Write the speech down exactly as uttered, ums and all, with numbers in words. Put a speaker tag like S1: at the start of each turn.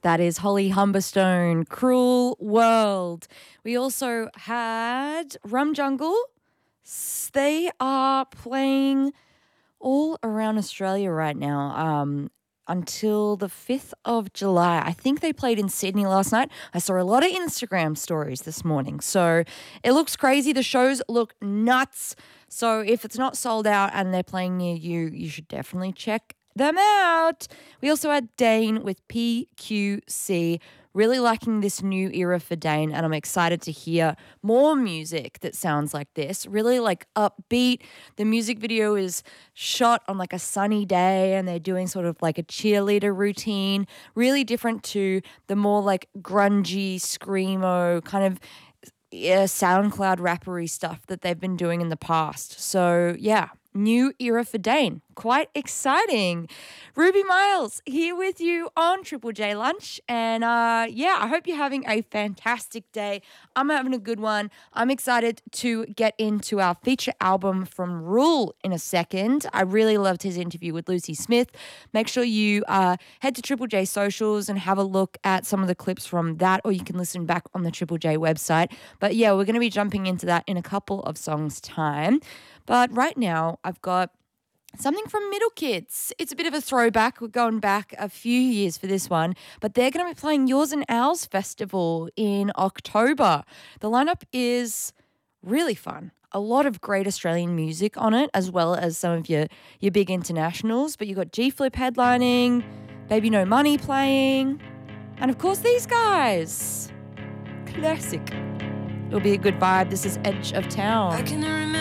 S1: That is Holly Humberstone, Cruel World. We also had Rum Jungle. They are playing all around Australia right now um, until the fifth of July. I think they played in Sydney last night. I saw a lot of Instagram stories this morning. So it looks crazy. The shows look nuts. So if it's not sold out and they're playing near you, you should definitely check them out. We also had Dane with P Q C. Really liking this new era for Dane, and I'm excited to hear more music that sounds like this. Really like upbeat. The music video is shot on like a sunny day, and they're doing sort of like a cheerleader routine. Really different to the more like grungy, screamo kind of yeah, SoundCloud rappery stuff that they've been doing in the past. So yeah, new era for Dane. Quite exciting. Ruby Miles here with you on Triple J Lunch. And uh, yeah, I hope you're having a fantastic day. I'm having a good one. I'm excited to get into our feature album from Rule in a second. I really loved his interview with Lucy Smith. Make sure you uh, head to Triple J socials and have a look at some of the clips from that, or you can listen back on the Triple J website. But yeah, we're going to be jumping into that in a couple of songs' time. But right now, I've got something from Middle Kids. It's a bit of a throwback. We're going back a few years for this one, but they're going to be playing Yours and Ours Festival in October. The lineup is really fun. A lot of great Australian music on it, as well as some of your, your big internationals. But you've got G-Flip headlining, Baby No Money playing, and of course these guys. Classic. It'll be a good vibe. This is Edge of Town.
S2: I can remember